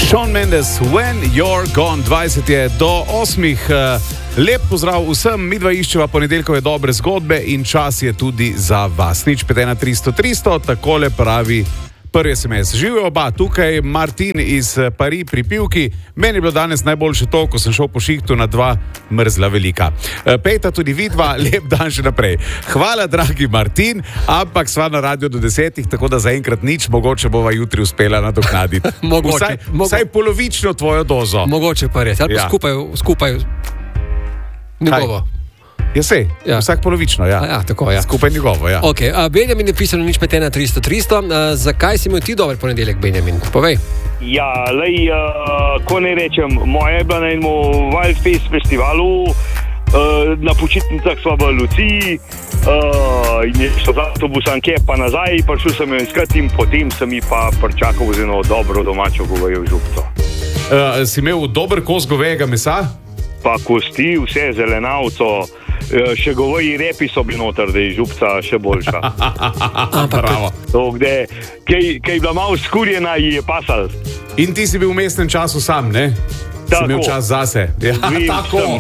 Shawn Mendes, When You're Gone, 20 je do 8. Lep pozdrav vsem, midva iščeva ponedeljkove dobre zgodbe in čas je tudi za vas. Nič 51300, takole pravi prvi SMS. Živijo oba, tukaj Martin iz Pari pri Pivki. Meni je bilo danes najboljše to, ko sem šel po šihtu na 2 mrzla velika. Pejta tudi vidva, lep dan še naprej. Hvala, dragi Martin, ampak sva na radio do 10, tako da zaenkrat nič, mogoče bova jutri uspela nadoknaditi. Vsaj polovično tvojo dozo. Mogoče pa res, ali pa skupaj njegovo. Ja, sej, vsak polovično, ja. Ja, tako, ja. Skupaj njegovo, ja. Ok, Benjamin je pisal nič 51300. Zakaj si imel ti dober ponedeljek, Benjamin? Povej. Ja, lej, ko ne rečem, moja je bila na enem Wildfest festivalu, na počitnicah sva v Luciji, in je šlo z avtobusom pa nazaj, prišel sem jo iskati in potem sem ji pa pričakal z eno dobro domačo govejo župco. Si imel dober kos govejega mesa? Pa kosti, vse zelenavco, še goveji repi so bili noter, da je župca še boljša. Bravo. Kaj je bila malo skurjena, ji je pasal. In ti si bil v mestnem času sam, ne? Si imel čas zase. Ja, tako.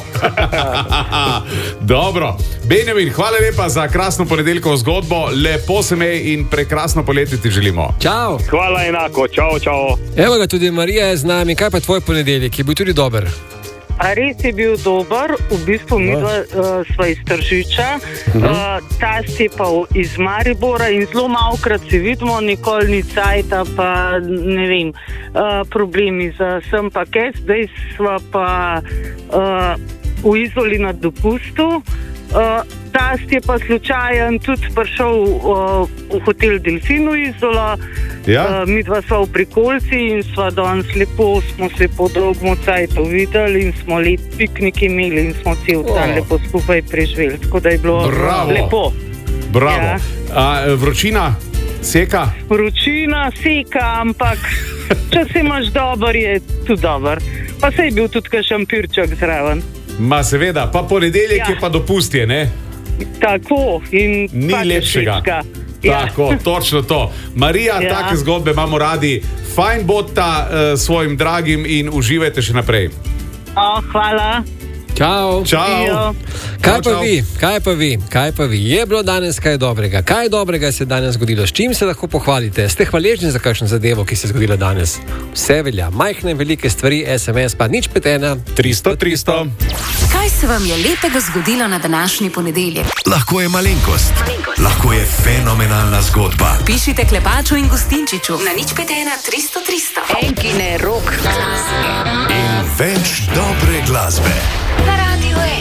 Dobro. Benjamin, hvala lepa za krasno ponedeljkovo zgodbo. Lepo se mej in prekrasno poletje ti želimo. Čau. Hvala enako. Čau. Evo ga, tudi Marija je z nami. Kaj pa tvoj ponedeljek? Je bil tudi dober? A res je bil dober, v bistvu mi sva iz Tržiča, tast je pa iz Maribora in zelo malokrat se vidimo, nikoli ni cajta, pa ne vem, problemi za sem pa kaj, zdaj sva pa v Izoli na dopustu. Tast je pa slučajen tudi prišel v hotel Delfinu Izola. Ja? Midva sva v Prikolci in sva danes smo se po dolgmu cajtu videli in smo lep piknik imeli in smo cel dan lepo skupaj preživeli. Tako da je bilo lepo. Bravo. Ja. Vročina seka? Vročina seka, ampak če se imaš dober, je tudi dober. Pa se je bil tudi kakšen pirček zraven. Ma seveda, pa ponedeljek je pa dopustje, ne? Tako, in ni lepšega. Tako, točno to. Marija, take zgodbe imamo radi. Fajn bodta svojim dragim in uživajte še naprej. Hvala. Čau. Kaj pa vi? Je bilo danes kaj dobrega? Kaj dobrega se je danes zgodilo? S čim se lahko pohvalite? Ste hvaležni za kakšno zadevo, ki se je zgodila danes? Vse velja. Majhne, velike stvari, SMS pa nič 51300. Kaj se vam je lepega zgodilo na današnji ponedeljek? Lahko je malenkost. Lahko je fenomenalna zgodba. Pišite Klepaču in Gostinčiču na nič 51300. Enkine rok. In več dobrega.